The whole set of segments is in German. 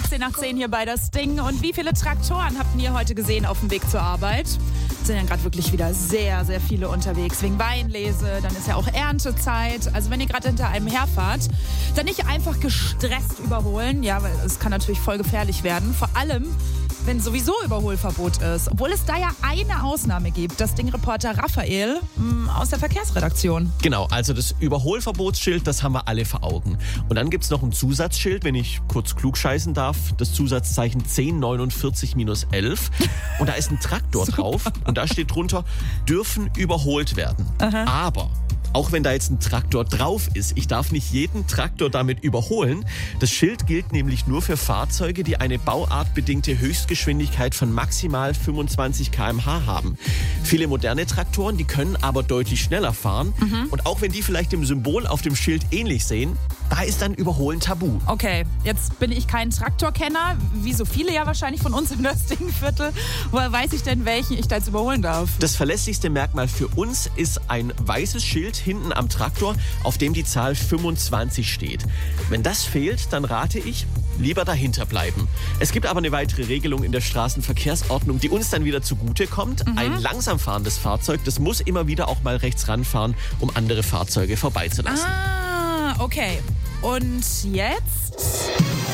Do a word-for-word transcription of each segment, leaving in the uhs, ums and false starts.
fünfzehn nach zehn hier bei das Ding. Und wie viele Traktoren habt ihr heute gesehen auf dem Weg zur Arbeit? Sind ja gerade wirklich wieder sehr, sehr viele unterwegs. Wegen Weinlese, dann ist ja auch Erntezeit. Also wenn ihr gerade hinter einem herfahrt, dann nicht einfach gestresst überholen. Ja, weil es kann natürlich voll gefährlich werden. Vor allem, wenn sowieso Überholverbot ist. Obwohl es da ja eine Ausnahme gibt. Das Ding-Reporter Raphael mh, aus der Verkehrsredaktion. Genau, also das Überholverbotsschild, das haben wir alle vor Augen. Und dann gibt es noch ein Zusatzschild, wenn ich kurz klugscheißen darf. Das Zusatzzeichen zehn neunundvierzig elf. Und da ist ein Traktor drauf. Und da steht drunter, dürfen überholt werden. Aha. Aber auch wenn da jetzt ein Traktor drauf ist, ich darf nicht jeden Traktor damit überholen. Das Schild gilt nämlich nur für Fahrzeuge, die eine bauartbedingte Höchstgeschwindigkeit von maximal fünfundzwanzig Kilometer pro Stunde haben. Viele moderne Traktoren, die können aber deutlich schneller fahren. Mhm. Und auch wenn die vielleicht dem Symbol auf dem Schild ähnlich sehen, da ist dann Überholen tabu. Okay, jetzt bin ich kein Traktorkenner, wie so viele ja wahrscheinlich von uns im Nördlingen-Viertel. Woher weiß ich denn, welchen ich da jetzt überholen darf? Das verlässlichste Merkmal für uns ist ein weißes Schild hinten am Traktor, auf dem die Zahl fünfundzwanzig steht. Wenn das fehlt, dann rate ich, lieber dahinter bleiben. Es gibt aber eine weitere Regelung in der Straßenverkehrsordnung, die uns dann wieder zugute kommt. Mhm. Ein langsam fahrendes Fahrzeug, das muss immer wieder auch mal rechts ranfahren, um andere Fahrzeuge vorbeizulassen. Ah, okay. Und jetzt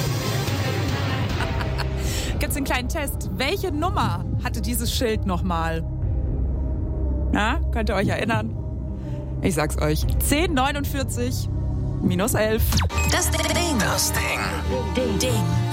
gibt's einen kleinen Test. Welche Nummer hatte dieses Schild nochmal? Na, könnt ihr euch erinnern? Ich sag's euch. zehn neunundvierzig elf. Das Ding. Das Ding. Ding.